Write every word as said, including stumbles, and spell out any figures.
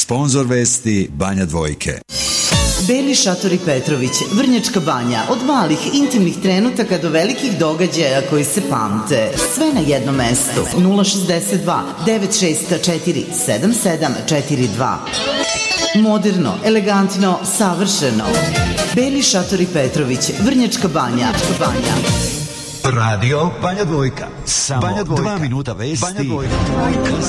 Sponzor vesti Banja Dvojke. Beli šatori Petrović, Vrnjačka Banja, od malih intimnih trenutaka do velikih događaja koji se pamte. Sve na jednom mestu. nula šezdeset dva devet šest četiri sedam sedam četiri dva. Moderno, elegantno, savršeno. Beli šatori Petrović, Vrnjačka Banja. Banja. Radio Banja Dvojka. Samo Banja Dvojka. dva minuta vesti. Banja Dvojka.